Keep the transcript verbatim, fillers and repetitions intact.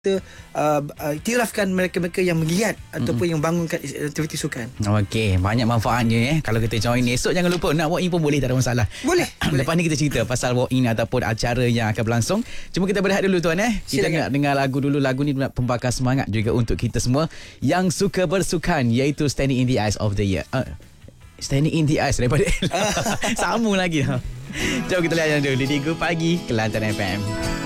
kita uh, uh, iktirafkan mereka-mereka yang menggiat mm-hmm. ataupun yang bangunkan aktiviti sukan. Okey, banyak manfaatnya eh. Kalau kita join ni, esok jangan lupa nak walk in pun boleh, tak ada masalah. Boleh. Lepas ni kita cerita pasal walk in ataupun acara yang akan berlangsung. Cuma kita berehat dulu tuan eh. Kita Silakan. nak dengar lagu dulu. Lagu ni pembakar semangat juga untuk kita semua yang suka bersukan, iaitu Standing in the Eyes of the Year. Uh, Standing in the Eyes daripada Sambung lagi. Jom kita lihat yang dulu di Tiga Pagi Kelantan F M.